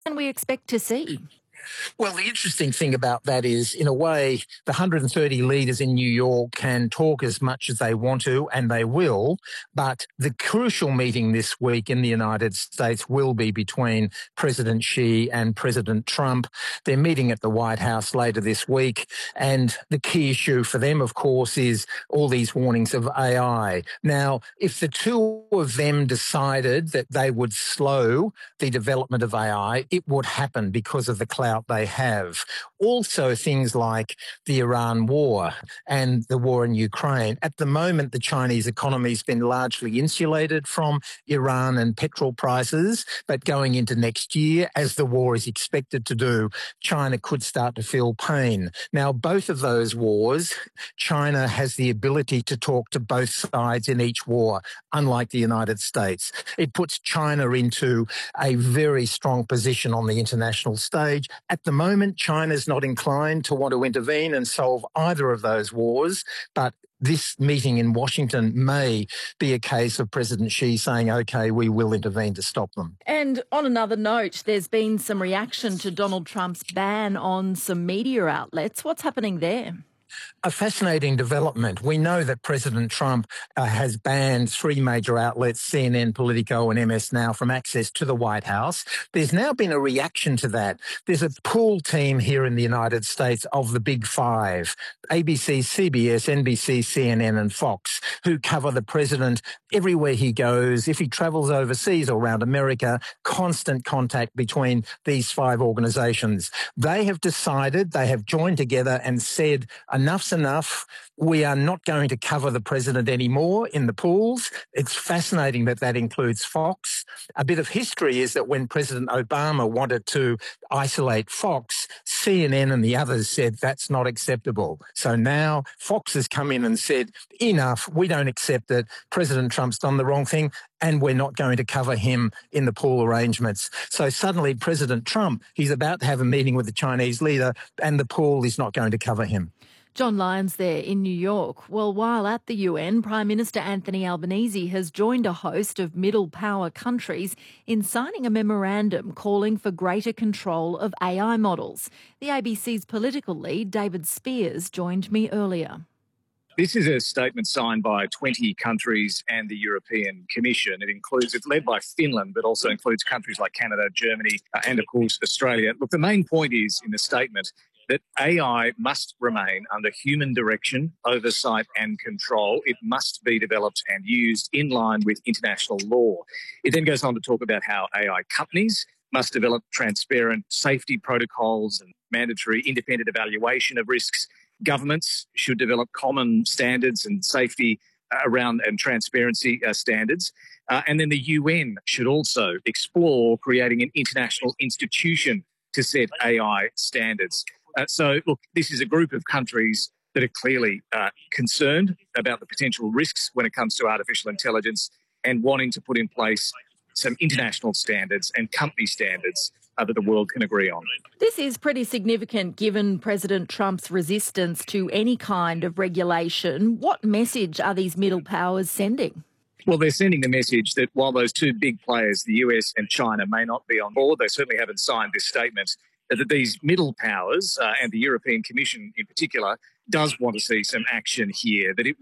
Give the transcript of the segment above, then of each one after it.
can we expect to see? Well, the interesting thing about that is, in a way, the 130 leaders in New York can talk as much as they want to, and they will, but the crucial meeting this week in the United States will be between President Xi and President Trump. They're meeting at the White House later this week, and the key issue for them, of course, is all these warnings of AI. Now, if the two of them decided that they would slow the development of AI, it would happen because of the clout they have. Also, things like the Iran war and the war in Ukraine. At the moment, the Chinese economy has been largely insulated from Iran and petrol prices, but going into next year, as the war is expected to do, China could start to feel pain. Now, both of those wars, China has the ability to talk to both sides in each war, unlike the United States. It puts China into a very strong position on the international stage. At the moment, China's not inclined to want to intervene and solve either of those wars, but this meeting in Washington may be a case of President Xi saying, OK, we will intervene to stop them. And on another note, there's been some reaction to Donald Trump's ban on some media outlets. What's happening there? A fascinating development. We know that President Trump has banned three major outlets, CNN, Politico and MS Now, from access to the White House. There's now been a reaction to that. There's a pool team here in the United States of the big five, ABC, CBS, NBC, CNN and Fox, who cover the president everywhere he goes. If he travels overseas or around America, constant contact between these five organizations. They have decided, they have joined together and said, enough's enough. We are not going to cover the president anymore in the pools. It's fascinating that that includes Fox. A bit of history is that when President Obama wanted to isolate Fox, CNN and the others said that's not acceptable. So now Fox has come in and said, enough, we don't accept it. President Trump's done the wrong thing and we're not going to cover him in the pool arrangements. So suddenly President Trump, he's about to have a meeting with the Chinese leader and the pool is not going to cover him. John Lyons there in New York. Well, while at the UN, Prime Minister Anthony Albanese has joined a host of middle power countries in signing a memorandum calling for greater control of AI models. The ABC's political lead, David Spears, joined me earlier. This is a statement signed by 20 countries and the European Commission. It's led by Finland, but also includes countries like Canada, Germany, and of course Australia. Look, the main point is in the statement that AI must remain under human direction, oversight and control. It must be developed and used in line with international law. It then goes on to talk about how AI companies must develop transparent safety protocols and mandatory independent evaluation of risks. Governments should develop common standards and safety around and transparency standards. And then the UN should also explore creating an international institution to set AI standards. So, look, this is a group of countries that are clearly concerned about the potential risks when it comes to artificial intelligence and wanting to put in place some international standards and company standards that the world can agree on. This is pretty significant given President Trump's resistance to any kind of regulation. What message are these middle powers sending? Well, they're sending the message that while those two big players, the US and China, may not be on board, they certainly haven't signed this statement, that these middle powers and the European Commission in particular does want to see some action here, that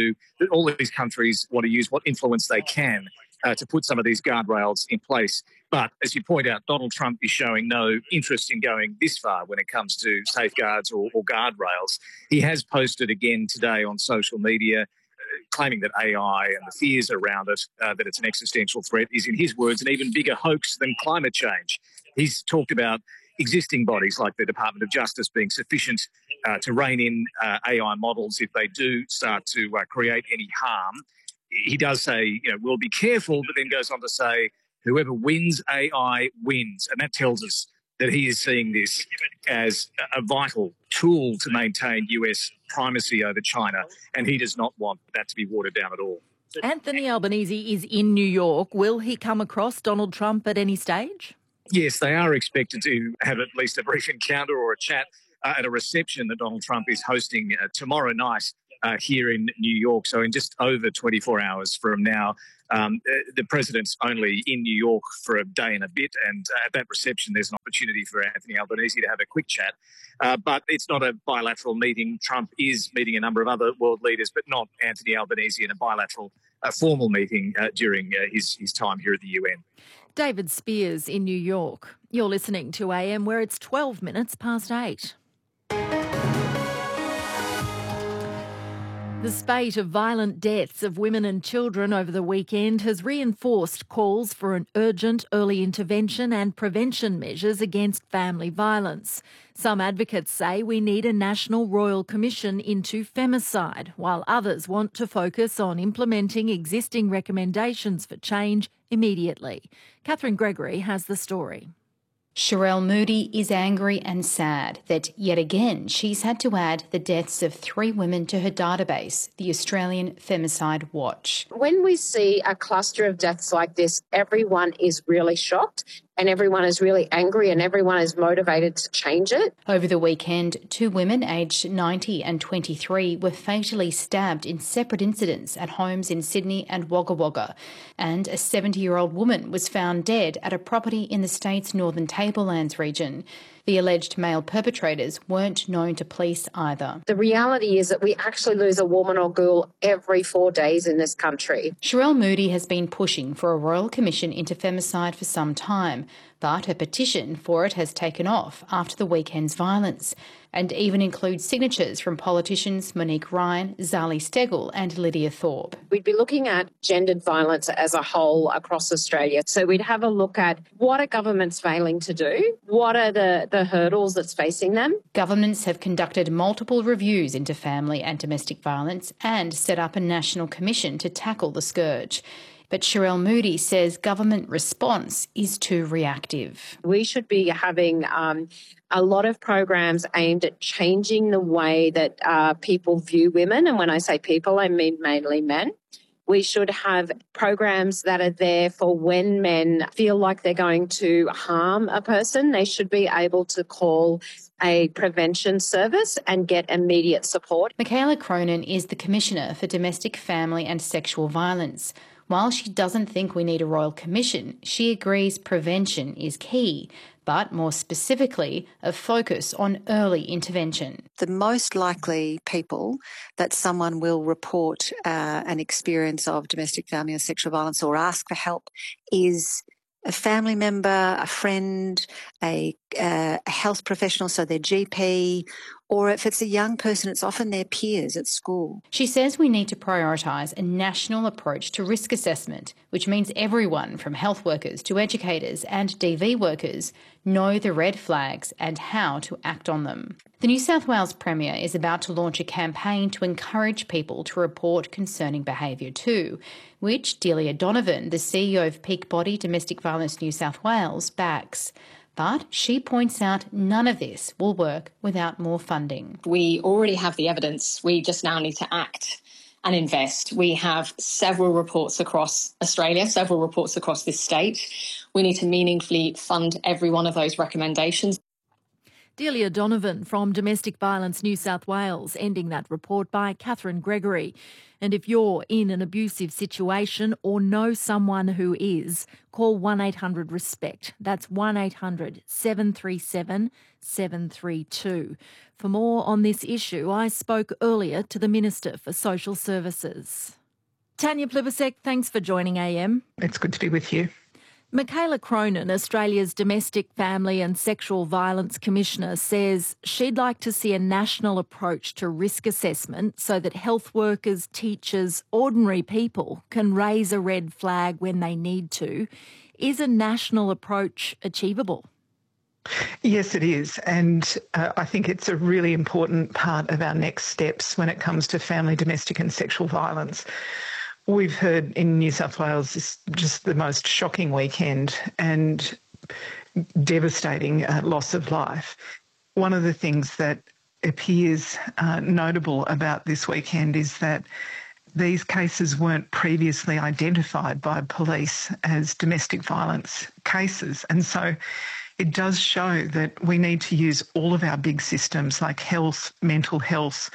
all of these countries want to use what influence they can to put some of these guardrails in place. But as you point out, Donald Trump is showing no interest in going this far when it comes to safeguards or guardrails. He has posted again today on social media claiming that AI and the fears around it, that it's an existential threat, is, in his words, an even bigger hoax than climate change. He's talked about existing bodies like the Department of Justice being sufficient to rein in AI models if they do start to create any harm. He does say, we'll be careful, but then goes on to say, whoever wins AI wins. And that tells us that he is seeing this as a vital tool to maintain US primacy over China, and he does not want that to be watered down at all. Anthony Albanese is in New York. Will he come across Donald Trump at any stage? Yes, they are expected to have at least a brief encounter or a chat at a reception that Donald Trump is hosting tomorrow night here in New York. So in just over 24 hours from now, the president's only in New York for a day and a bit, and at that reception there's an opportunity for Anthony Albanese to have a quick chat. But it's not a bilateral meeting. Trump is meeting a number of other world leaders, but not Anthony Albanese in a bilateral formal meeting during his time here at the UN. David Spears in New York. You're listening to AM, where it's 12 minutes past 8. The spate of violent deaths of women and children over the weekend has reinforced calls for an urgent early intervention and prevention measures against family violence. Some advocates say we need a national royal commission into femicide, while others want to focus on implementing existing recommendations for change immediately. Catherine Gregory has the story. Sherelle Moody is angry and sad that, yet again, she's had to add the deaths of 3 women to her database, the Australian Femicide Watch. When we see a cluster of deaths like this, everyone is really shocked and everyone is really angry and everyone is motivated to change it. Over the weekend, 2 women aged 90 and 23 were fatally stabbed in separate incidents at homes in Sydney and Wagga Wagga, and a 70-year-old woman was found dead at a property in the state's Northern Tablelands region. The alleged male perpetrators weren't known to police either. The reality is that we actually lose a woman or girl every 4 days in this country. Sherelle Moody has been pushing for a royal commission into femicide for some time, but her petition for it has taken off after the weekend's violence, and even includes signatures from politicians Monique Ryan, Zali Steggall and Lydia Thorpe. We'd be looking at gendered violence as a whole across Australia. So we'd have a look at what are governments failing to do, what are the hurdles that's facing them. Governments have conducted multiple reviews into family and domestic violence and set up a national commission to tackle the scourge. But Sherelle Moody says government response is too reactive. We should be having a lot of programs aimed at changing the way that people view women. And when I say people, I mean mainly men. We should have programs that are there for when men feel like they're going to harm a person. They should be able to call a prevention service and get immediate support. Michaela Cronin is the Commissioner for Domestic, Family and Sexual Violence. While she doesn't think we need a royal commission, she agrees prevention is key, but more specifically, a focus on early intervention. The most likely people that someone will report an experience of domestic, family and sexual violence or ask for help is a family member, a friend, a health professional, so their GP, or if it's a young person, it's often their peers at school. She says we need to prioritise a national approach to risk assessment, which means everyone from health workers to educators and DV workers know the red flags and how to act on them. The New South Wales Premier is about to launch a campaign to encourage people to report concerning behaviour too, which Delia Donovan, the CEO of peak body Domestic Violence New South Wales, backs. But she points out none of this will work without more funding. We already have the evidence. We just now need to act and invest. We have several reports across Australia, several reports across this state. We need to meaningfully fund every one of those recommendations. Delia Donovan from Domestic Violence New South Wales, ending that report by Catherine Gregory. And if you're in an abusive situation or know someone who is, call 1-800-RESPECT. That's 1-800-737-732. For more on this issue, I spoke earlier to the Minister for Social Services. Tanya Plibersek, thanks for joining AM. It's good to be with you. Michaela Cronin, Australia's Domestic, Family and Sexual Violence Commissioner, says she'd like to see a national approach to risk assessment so that health workers, teachers, ordinary people can raise a red flag when they need to. Is a national approach achievable? Yes, it is. And I think it's a really important part of our next steps when it comes to family, domestic and sexual violence. We've heard in New South Wales just the most shocking weekend and devastating loss of life. One of the things that appears notable about this weekend is that these cases weren't previously identified by police as domestic violence cases. And so it does show that we need to use all of our big systems like health, mental health,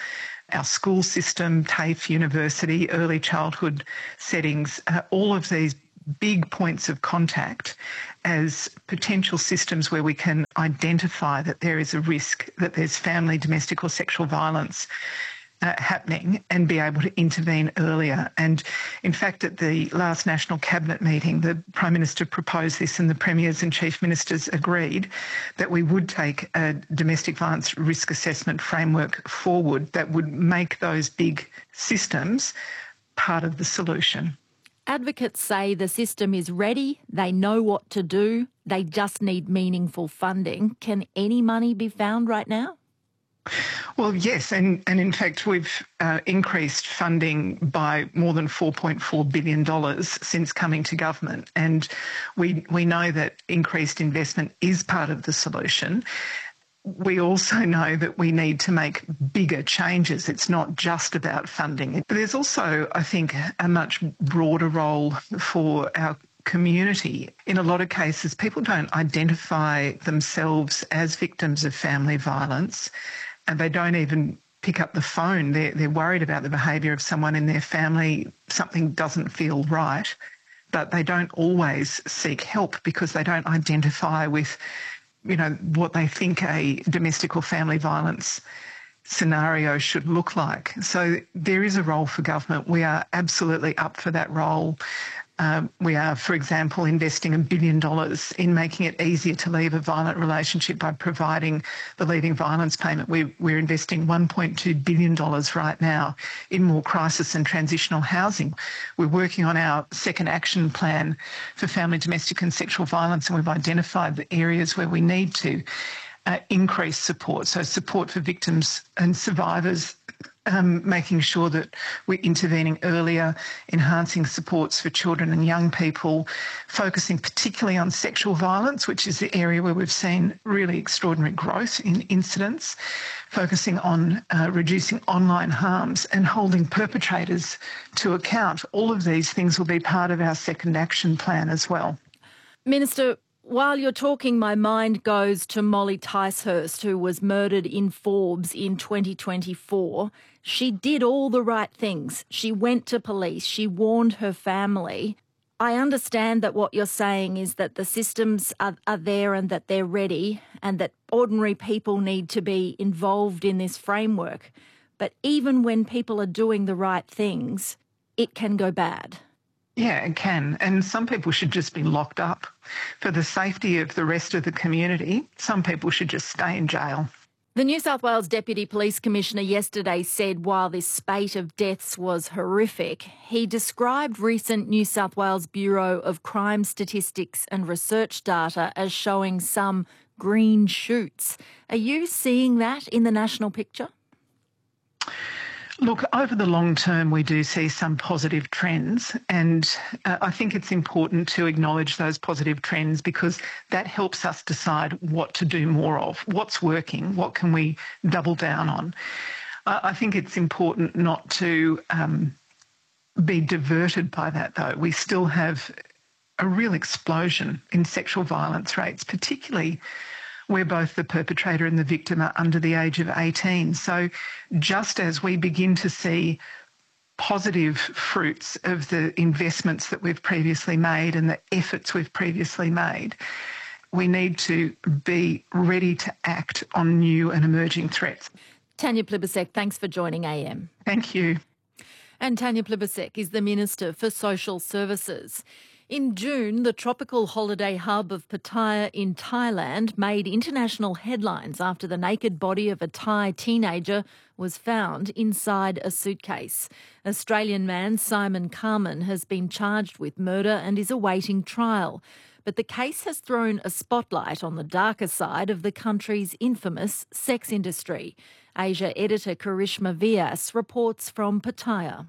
our school system, TAFE, university, early childhood settings, all of these big points of contact as potential systems where we can identify that there is a risk, that there's family, domestic or sexual violence happening, and be able to intervene earlier. And in fact, at the last National Cabinet meeting, the Prime Minister proposed this and the Premiers and Chief Ministers agreed that we would take a domestic violence risk assessment framework forward that would make those big systems part of the solution. Advocates say the system is ready, they know what to do, they just need meaningful funding. Can any money be found right now? Well, yes, and in fact we've increased funding by more than $4.4 billion since coming to government, and we know that increased investment is part of the solution. We also know that we need to make bigger changes. It's not just about funding. But there's also, I think, a much broader role for our community. In a lot of cases, people don't identify themselves as victims of family violence, and they don't even pick up the phone. They're worried about the behaviour of someone in their family. Something doesn't feel right, but they don't always seek help because they don't identify with, you know, what they think a domestic or family violence scenario should look like. So there is a role for government. We are absolutely up for that role. We are, for example, investing $1 billion in making it easier to leave a violent relationship by providing the leaving violence payment. We're investing $1.2 billion right now in more crisis and transitional housing. We're working on our second action plan for family, domestic and sexual violence, and we've identified the areas where we need to increase support. So support for victims and survivors, making sure that we're intervening earlier, enhancing supports for children and young people, focusing particularly on sexual violence, which is the area where we've seen really extraordinary growth in incidents, focusing on reducing online harms and holding perpetrators to account. All of these things will be part of our second action plan as well. Minister, while you're talking, my mind goes to Molly Ticehurst, who was murdered in Forbes in 2024. She did all the right things. She went to police. She warned her family. I understand that what you're saying is that the systems are there and that they're ready and that ordinary people need to be involved in this framework. But even when people are doing the right things, it can go bad. Yeah, it can. And some people should just be locked up. For the safety of the rest of the community, some people should just stay in jail. The New South Wales Deputy Police Commissioner yesterday said while this spate of deaths was horrific, he described recent New South Wales Bureau of Crime Statistics and Research data as showing some green shoots. Are you seeing that in the national picture? Look, over the long term, we do see some positive trends, and I think it's important to acknowledge those positive trends because that helps us decide what to do more of, what's working, what can we double down on. I think it's important not to be diverted by that, though. We still have a real explosion in sexual violence rates, particularly where both the perpetrator and the victim are under the age of 18. So just as we begin to see positive fruits of the investments that we've previously made and the efforts we've previously made, we need to be ready to act on new and emerging threats. Tanya Plibersek, thanks for joining AM. Thank you. And Tanya Plibersek is the Minister for Social Services. In June, the tropical holiday hub of Pattaya in Thailand made international headlines after the naked body of a Thai teenager was found inside a suitcase. Australian man Simon Carman has been charged with murder and is awaiting trial. But the case has thrown a spotlight on the darker side of the country's infamous sex industry. Asia editor Karishma Vyas reports from Pattaya.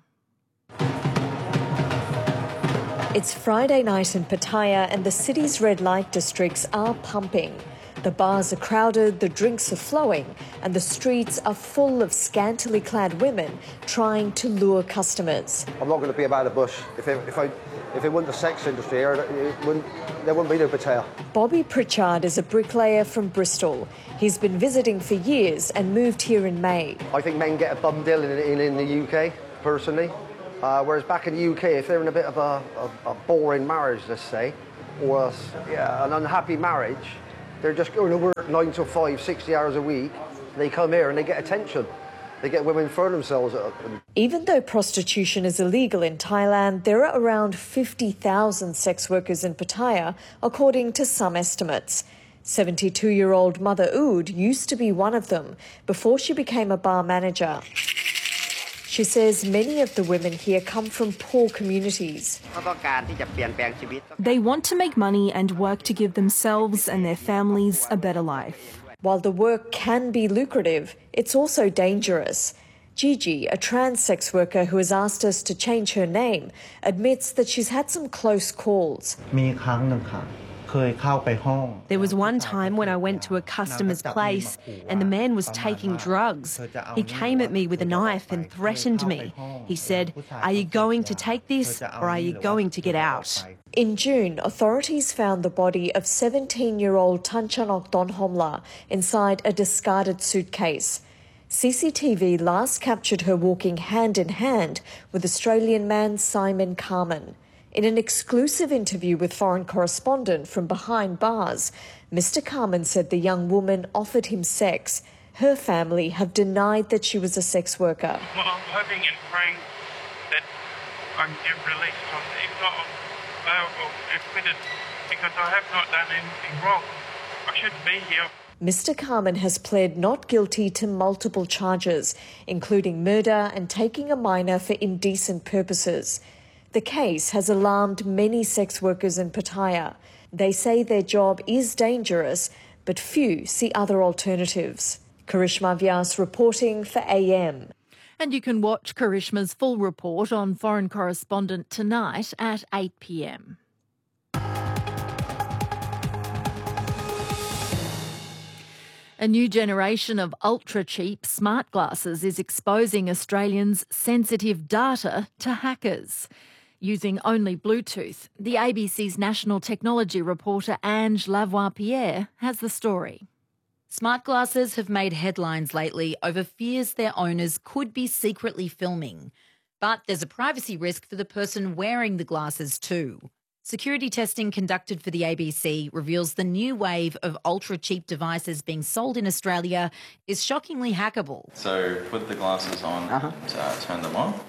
It's Friday night in Pattaya and the city's red light districts are pumping. The bars are crowded, the drinks are flowing, and the streets are full of scantily clad women trying to lure customers. I'm not going to be about the bush. If If it wasn't the sex industry here, there wouldn't be no Pattaya. Bobby Pritchard is a bricklayer from Bristol. He's been visiting for years and moved here in May. I think men get a bum deal in the UK, personally. Whereas back in the UK, if they're in a bit of a boring marriage, let's say, or an unhappy marriage, they're just going to work 9 to 5, 60 hours a week. They come here and they get attention. They get women for themselves. Even though prostitution is illegal in Thailand, there are around 50,000 sex workers in Pattaya, according to some estimates. 72-year-old Mother Oud used to be one of them before she became a bar manager. She says many of the women here come from poor communities. They want to make money and work to give themselves and their families a better life. While the work can be lucrative, it's also dangerous. Gigi, a trans sex worker who has asked us to change her name, admits that she's had some close calls. There was one time when I went to a customer's place and the man was taking drugs. He came at me with a knife and threatened me. He said, "Are you going to take this or are you going to get out?" In June, authorities found the body of 17-year-old Tanchanok Donhomla inside a discarded suitcase. CCTV last captured her walking hand in hand with Australian man Simon Carman. In an exclusive interview with foreign correspondent from behind bars, Mr. Carman said the young woman offered him sex. Her family have denied that she was a sex worker. Well, I'm hoping and praying that I can get released from it. If not, I'll acquitted because I have not done anything wrong. I shouldn't be here. Mr. Carman has pled not guilty to multiple charges, including murder and taking a minor for indecent purposes. The case has alarmed many sex workers in Pattaya. They say their job is dangerous, but few see other alternatives. Karishma Vyas reporting for AM. And you can watch Karishma's full report on Foreign Correspondent tonight at 8 p.m. A new generation of ultra-cheap smart glasses is exposing Australians' sensitive data to hackers. Using only Bluetooth, the ABC's national technology reporter Ange Lavoie-Pierre has the story. Smart glasses have made headlines lately over fears their owners could be secretly filming. But there's a privacy risk for the person wearing the glasses too. Security testing conducted for the ABC reveals the new wave of ultra-cheap devices being sold in Australia is shockingly hackable. So put the glasses on and turn them on.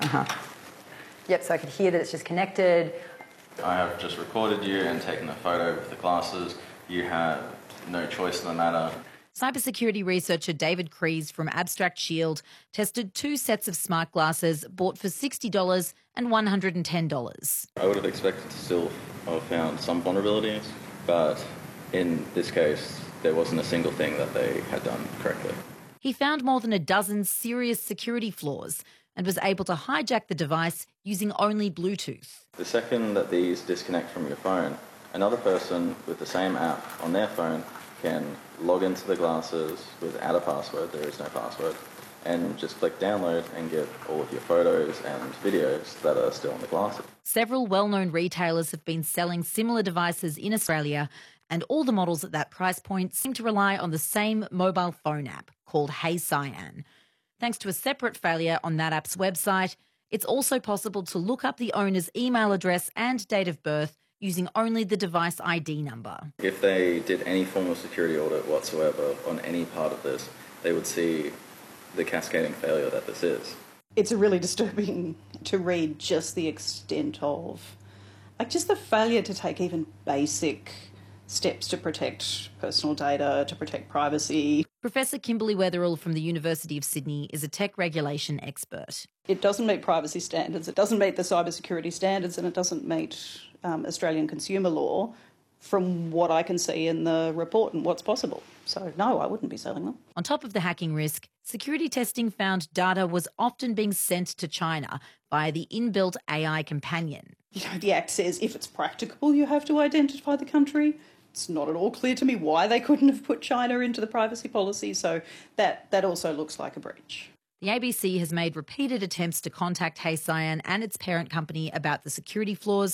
Yep, so I could hear that it's just connected. I have just recorded you and taken a photo with the glasses. You have no choice in the matter. Cybersecurity researcher David Crees from Abstract Shield tested 2 sets of smart glasses bought for $60 and $110. I would have expected to still have found some vulnerabilities, but in this case, there wasn't a single thing that they had done correctly. He found more than a dozen serious security flaws and was able to hijack the device using only Bluetooth. The second that these disconnect from your phone, another person with the same app on their phone can log into the glasses without a password, there is no password, and just click download and get all of your photos and videos that are still on the glasses. Several well-known retailers have been selling similar devices in Australia, and all the models at that price point seem to rely on the same mobile phone app called Hey Cyan. Thanks to a separate failure on that app's website, it's also possible to look up the owner's email address and date of birth using only the device ID number. If they did any form of security audit whatsoever on any part of this, they would see the cascading failure that this is. It's really disturbing to read just the extent of, just the failure to take even basic steps to protect personal data, to protect privacy. Professor Kimberly Wetherill from the University of Sydney is a tech regulation expert. It doesn't meet privacy standards, it doesn't meet the cybersecurity standards, and it doesn't meet Australian consumer law from what I can see in the report and what's possible. So no, I wouldn't be selling them. On top of the hacking risk, security testing found data was often being sent to China via the inbuilt AI companion. The Act says if it's practicable, you have to identify the country. It's not at all clear to me why they couldn't have put China into the privacy policy, so that also looks like a breach. The ABC has made repeated attempts to contact Hey Cyan and its parent company about the security flaws,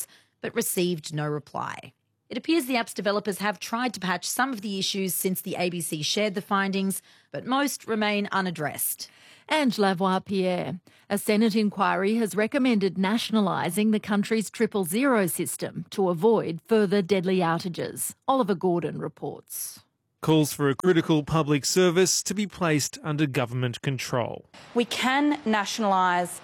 but received no reply. It appears the app's developers have tried to patch some of the issues since the ABC shared the findings, but most remain unaddressed. And Lavoie-Pierre. A Senate inquiry has recommended nationalising the country's 000 system to avoid further deadly outages. Oliver Gordon reports. Calls for a critical public service to be placed under government control. We can nationalise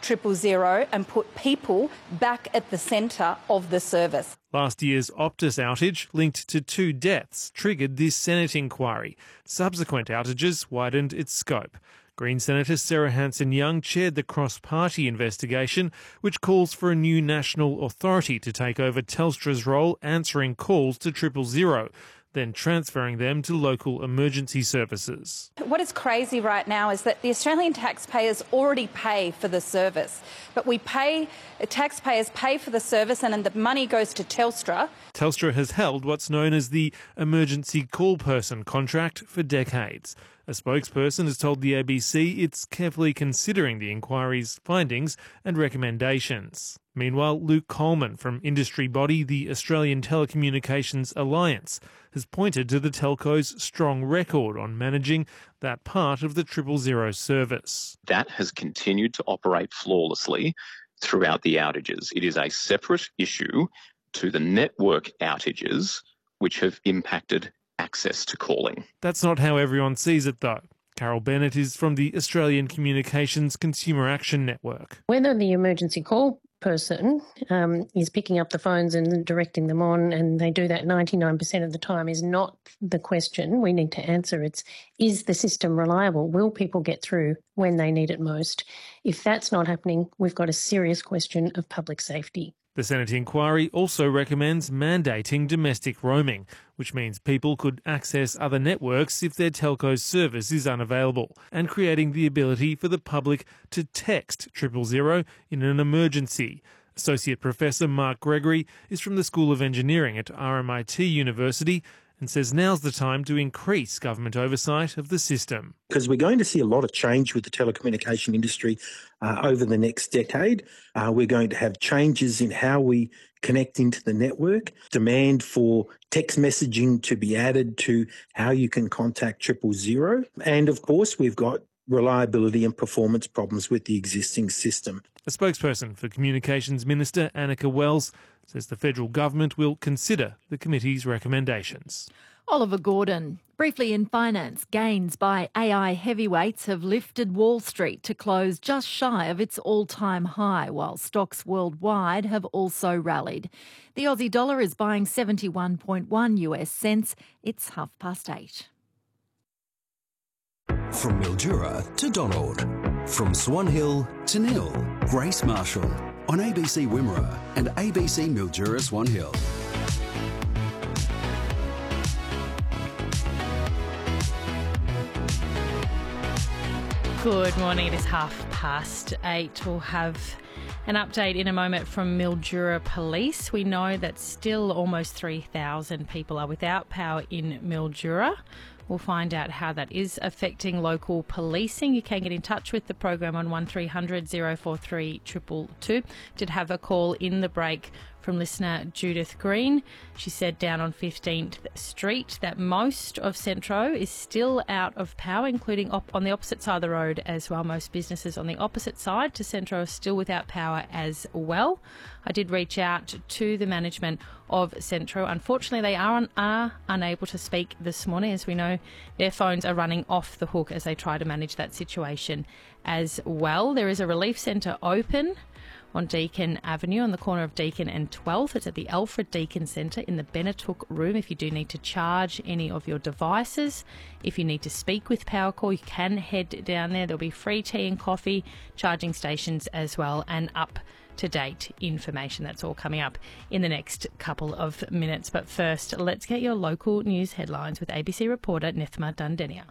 000 and put people back at the centre of the service. Last year's Optus outage, linked to 2 deaths, triggered this Senate inquiry. Subsequent outages widened its scope. Green Senator Sarah Hanson-Young chaired the cross-party investigation, which calls for a new national authority to take over Telstra's role answering calls to 000, then transferring them to local emergency services. What is crazy right now is that the Australian taxpayers already pay for the service, but taxpayers pay for the service and then the money goes to Telstra. Telstra has held what's known as the emergency call person contract for decades. A spokesperson has told the ABC it's carefully considering the inquiry's findings and recommendations. Meanwhile, Luke Coleman from industry body the Australian Telecommunications Alliance has pointed to the telco's strong record on managing that part of the 000 service. That has continued to operate flawlessly throughout the outages. It is a separate issue to the network outages which have impacted access to calling. That's not how everyone sees it, though. Carol Bennett is from the Australian Communications Consumer Action Network. Whether the emergency call person is picking up the phones and directing them on, and they do that 99% of the time, is not the question we need to answer. It's, is the system reliable? Will people get through when they need it most? If that's not happening, we've got a serious question of public safety. The Senate inquiry also recommends mandating domestic roaming, which means people could access other networks if their telco's service is unavailable, and creating the ability for the public to text 000 in an emergency. Associate Professor Mark Gregory is from the School of Engineering at RMIT University and says now's the time to increase government oversight of the system. Because we're going to see a lot of change with the telecommunication industry over the next decade. We're going to have changes in how we connect into the network, demand for text messaging to be added to how you can contact 000. And of course, we've got reliability and performance problems with the existing system. A spokesperson for Communications Minister Annika Wells says the federal government will consider the committee's recommendations. Oliver Gordon. Briefly in finance, gains by AI heavyweights have lifted Wall Street to close just shy of its all-time high, while stocks worldwide have also rallied. The Aussie dollar is buying 71.1 US cents. It's 8:30. From Mildura to Donald, from Swan Hill to Nil, Grace Marshall on ABC Wimmera and ABC Mildura Swan Hill. Good morning, it is 8:30. We'll have an update in a moment from Mildura Police. We know that still almost 3,000 people are without power in Mildura. We'll find out how that is affecting local policing. You can get in touch with the program on 1300 043 222. Did have a call in the break from listener Judith Green. She said down on 15th Street that most of Centro is still out of power, including on the opposite side of the road as well. Most businesses on the opposite side to Centro are still without power as well. I did reach out to the management of Centro. Unfortunately, they are unable to speak this morning. As we know, their phones are running off the hook as they try to manage that situation as well. There is a relief centre open on Deakin Avenue on the corner of Deakin and 12th. It's at the Alfred Deakin Centre in the Bennettook room. If you do need to charge any of your devices, if you need to speak with Powercall, you can head down there. There'll be free tea and coffee, charging stations as well, and up-to-date information. That's all coming up in the next couple of minutes. But first, let's get your local news headlines with ABC reporter Nithma Dundenia.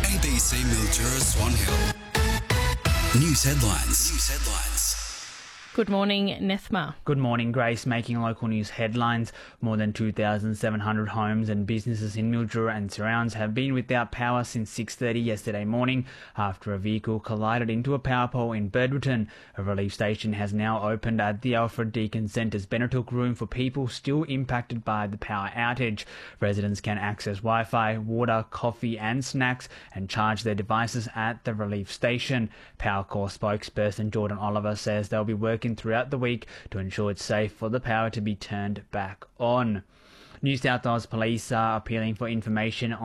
ABC Mildura Swan Hill. News headlines. Good morning, Nethma. Good morning, Grace. Making local news headlines. More than 2,700 homes and businesses in Mildura and surrounds have been without power since 6:30 yesterday morning after a vehicle collided into a power pole in Bedwetton. A relief station has now opened at the Alfred Deakin Centre's Benetook room for people still impacted by the power outage. Residents can access Wi-Fi, water, coffee and snacks and charge their devices at the relief station. Powercorp spokesperson Jordan Oliver says they'll be working throughout the week to ensure it's safe for the power to be turned back on. New South Wales Police are appealing for information